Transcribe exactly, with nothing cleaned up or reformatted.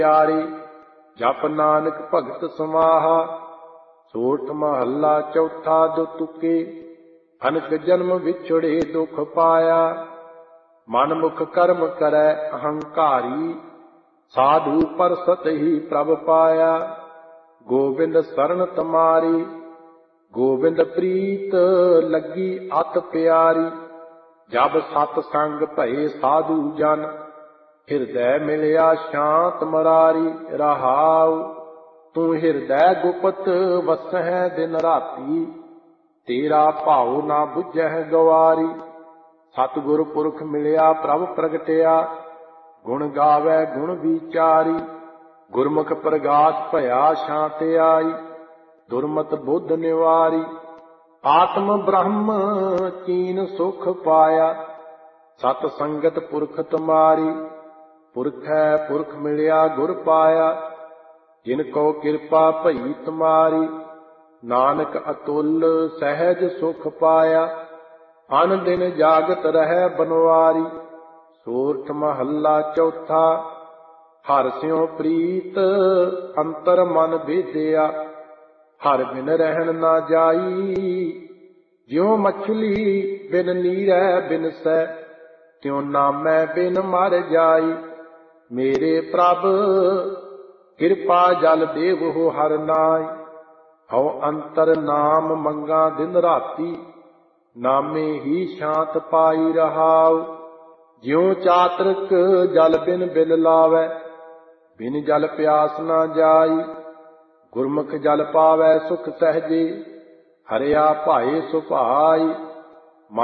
ਪਿਆਰੀ। ਜਪ ਨਾਨਕ ਭਗਤ ਸਮਾਹਾ, ਸੋਠ ਮਹੱਲਾ ਚੌਥਾ। ਜੋ ਤੁਕੇ ਅਨਕ ਜਨਮ ਵਿਛੜੇ ਦੁਖ ਪਾਇਆ, ਮਨ ਮੁਖ ਕਰਮ ਕਰੈ ਅਹੰਕਾਰੀ। ਸਾਧੂ ਪਰਸਤ ਹੀ ਪ੍ਰਭ ਪਾਇਆ, ਗੋਬਿੰਦ ਸਰਣ ਤੁਮਾਰੀ। ਗੋਬਿੰਦ ਪ੍ਰੀਤ ਲੱਗੀ ਅਤ ਪਿਆਰੀ, ਜਬ ਸਤ ਸੰਗ ਭਏ ਸਾਧੂ ਜਨ। ਹਿਰਦੈ ਮਿਲਿਆ ਸ਼ਾਂਤ ਮਰਾਰੀ। ਰਹਾਉ ਤੂੰ ਹਿਰਦੈ ਗੁਪਤ ਵਸਹਿ ਦਿਨ ਰਾਤੀ, ਤੇਰਾ ਭਾਉ ਨਾ ਬੁਝਹਿ ਗਵਾਰੀ। ਸਤਿਗੁਰ ਪੁਰਖ ਮਿਲਿਆ ਪ੍ਰਭ ਪ੍ਰਗਟਿਆ, ਗੁਣ ਗਾਵੈ ਗੁਣ ਵਿਚਾਰੀ। ਗੁਰਮੁਖ ਪ੍ਰਗਾਸ ਭਇਆ ਸ਼ਾਂਤ ਆਈ, ਦੁਰਮਤ ਬੁੱਧ ਨਿਵਾਰੀ। ਆਤਮ ਬ੍ਰਹਮ ਚੀਨ ਸੁਖ ਪਾਇਆ, ਸਤ ਸੰਗਤ ਪੁਰਖ ਤੁਮਾਰੀ। ਪੁਰਖੈ ਪੁਰਖ ਮਿਲਿਆ ਗੁਰ ਪਾਇਆ, ਜਿਨ ਕੋ ਕਿਰਪਾ ਭਈ ਤੁਮਾਰੀ। ਨਾਨਕ ਅਤੁਲ ਸਹਿਜ ਸੁਖ ਪਾਇਆ, ਅਨ ਦਿਨ ਜਾਗਤ ਰਹਿ ਬਨਵਾਰੀ। ਸੋਰਠ ਮਹੱਲਾ ਚੌਥਾ। ਹਰਿ ਸਿਉ ਪ੍ਰੀਤ ਅੰਤਰ ਮਨ ਭੇਦਿਆ, ਹਰਿ ਬਿਨ ਰਹਿਣ ਨਾ ਜਾਈ। ਜਿਉ ਮਛਲੀ ਬਿਨ ਨੀਰੈ ਬਿਨਸੈ, ਤਿਉ ਨਾਮੈ ਬਿਨ ਮਰ ਜਾਈ। ਮੇਰੇ ਪ੍ਰਭ ਕਿਰਪਾ ਜਲ ਦੇਵਹੁ ਹਰਿ ਨਾਇ, ਹਉ ਅੰਤਰ ਨਾਮ ਮੰਗਾ ਦਿਨ ਰਾਤੀ। ਨਾਮੇ ਹੀ ਸ਼ਾਂਤ ਪਾਈ ਰਹਾਉ, ਜਿਉ ਚਾਤ੍ਰਿਕ ਜਲ ਬਿਨ ਬਿਲ ਲਾਵੈ, ਬਿਨ ਜਲ ਪਿਆਸ ਨਾ ਜਾਈ। ਗੁਰਮੁਖ ਜਲ ਪਾਵੈ ਸੁਖ ਸਹਿਜੇ, ਹਰਿਆ ਭਾਏ ਸੁਭਾਈ।